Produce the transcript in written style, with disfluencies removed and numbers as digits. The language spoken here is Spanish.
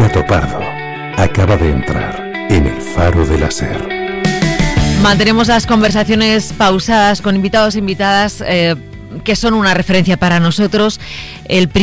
Pato Pardo acaba de entrar en el Faro de la SER. Mantenemos las conversaciones pausadas con invitados e invitadas que son una referencia para nosotros. El